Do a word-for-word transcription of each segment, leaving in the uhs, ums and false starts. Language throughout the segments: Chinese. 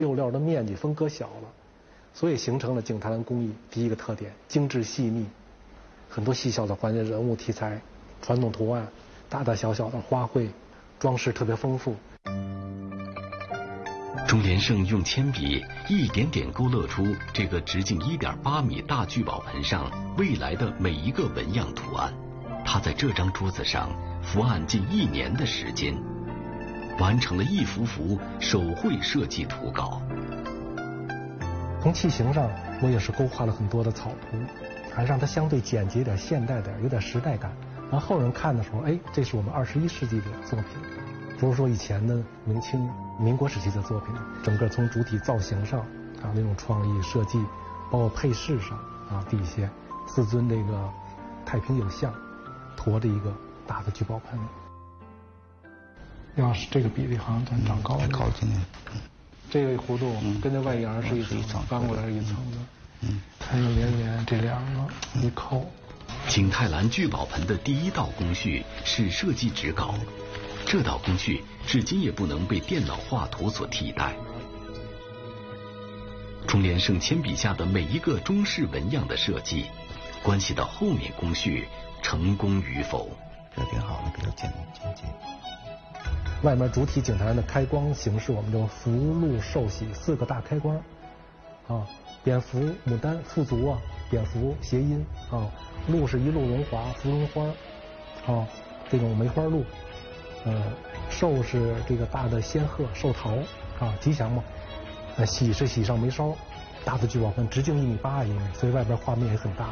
釉料的面积分割小了，所以形成了景泰蓝工艺第一个特点：精致细腻，很多细小的环节、人物题材、传统图案、大大小小的花卉，装饰特别丰富。 钟连胜用铅笔一点点勾勒出这个直径一点八米大聚宝盆上未来的每一个纹样图案。他在这张桌子上伏案近一年的时间，完成了一幅幅手绘设计图稿。 从器型上，我也是勾画了很多的草图，还让它相对简洁点、现代点，有点时代感。让后人看的时候，哎，这是我们二十一世纪的作品，不是说以前的明清、民国时期的作品。整个从主体造型上啊，那种创意设计，包括配饰上啊，底下四尊这个太平有象，驮着一个大的聚宝盆。要是这个比例好像它长高了， 高进来。 这个弧度跟这外沿是一层，翻过来是一层的。嗯，它有连连这两个一扣。 景泰蓝聚宝盆的第一道工序是设计纸稿，这道工序至今也不能被电脑画图所替代。钟连胜铅笔下的每一个中式纹样的设计，关系到后面工序成功与否。 这挺好的，比较简简洁。 外面主体景泰蓝的开光形式，我们就福禄寿喜四个大开光，啊，蝙蝠、牡丹、富足啊，蝙蝠谐音啊，鹿是一路荣华，芙蓉花，啊，这种梅花鹿，呃，寿是这个大的仙鹤，寿桃啊，吉祥嘛，呃，喜是喜上眉梢，大的聚宝盆直径一米八一米，所以外边画面也很大。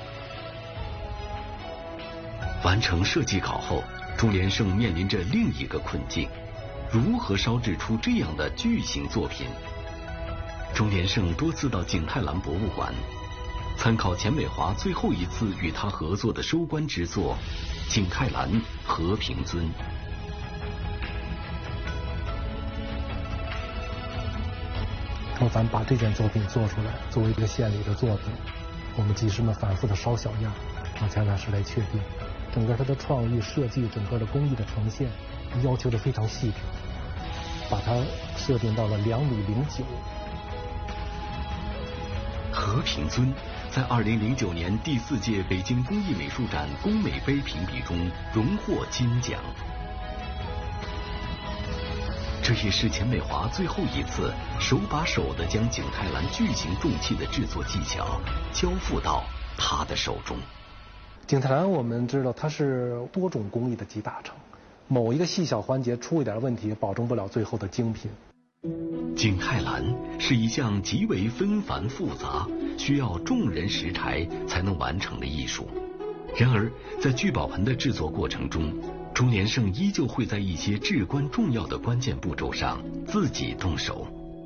完成设计稿后，钟连胜面临着另一个困境：如何烧制出这样的巨型作品？钟连胜多次到景泰蓝博物馆，参考钱美华最后一次与他合作的收官之作《景泰蓝和平尊》。 说咱把这件作品做出来，作为一个献礼的作品，我们技师们反复的烧小样，让前两师来确定。整个它的创意设计，整个的工艺的呈现，要求的非常细致，把它设定到了两米零九。 和平尊在二零零九年第四届北京工艺美术展工美杯评比中荣获金奖。这也是钱美华最后一次手把手地将景泰蓝巨型重器的制作技巧交付到他的手中。 景泰蓝我们知道它是多种工艺的集大成，某一个细小环节出一点问题，保证不了最后的精品。 景泰蓝是一项极为纷繁复杂，需要众人拾柴才能完成的艺术。然而，在聚宝盆的制作过程中，钟连胜依旧会在一些至关重要的关键步骤上自己动手。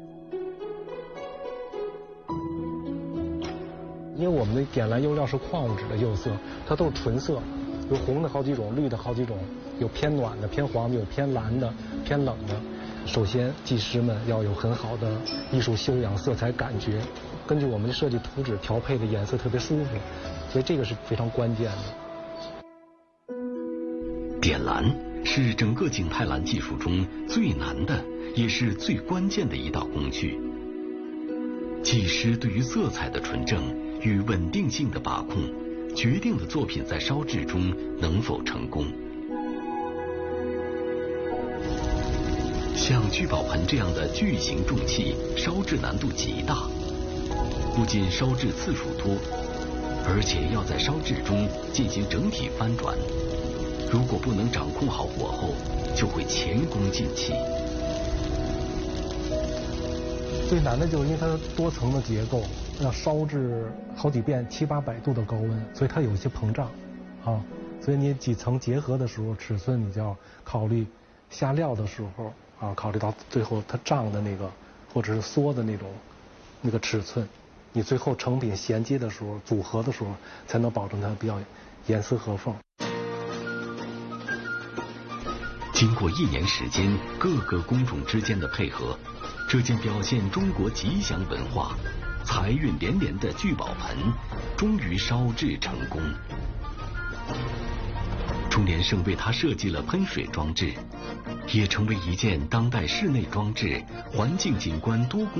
因为我们的点蓝釉料是矿物质的釉色，它都是纯色，有红的好几种，绿的好几种，有偏暖的、偏黄的，有偏蓝的、偏冷的。首先，技师们要有很好的艺术修养、色彩感觉，根据我们的设计图纸调配的颜色特别舒服，所以这个是非常关键的。 点蓝是整个景泰蓝技术中最难的，也是最关键的一道工序。技师对于色彩的纯正与稳定性的把控，决定了作品在烧制中能否成功。像聚宝盆这样的巨型重器，烧制难度极大，不仅烧制次数多，而且要在烧制中进行整体翻转。如果不能掌控好火候，就会前功尽弃。 最难的就是因为它多层的结构，要烧制好几遍七八百度的高温，所以它有一些膨胀，啊，所以你几层结合的时候，尺寸你就要考虑下料的时候啊，考虑到最后它胀的那个或者是缩的那种那个尺寸，你最后成品衔接的时候、组合的时候，才能保证它比较严丝合缝。 经过一年时间，各个工种之间的配合，这件表现中国吉祥文化、财运连连的聚宝盆，终于烧制成功。钟连胜为他设计了喷水装置，也成为一件当代室内装置、环境景观多功